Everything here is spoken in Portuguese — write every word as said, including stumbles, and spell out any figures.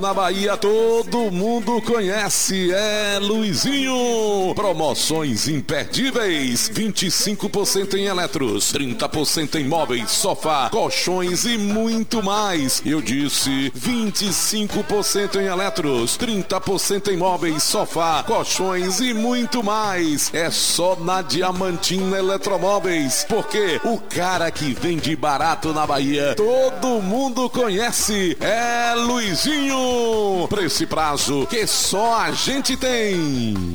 Na Bahia todo mundo conhece, é Luizinho. Promoções imperdíveis, vinte e cinco por cento em eletros, trinta por cento em móveis, sofá, colchões e muito mais. Eu disse vinte e cinco por cento em eletros, trinta por cento em móveis, sofá, colchões e muito mais. É só na Diamantina Eletromóveis, porque o cara que vende barato na Bahia todo mundo conhece, é Luizinho. Pra esse prazo que só a gente tem.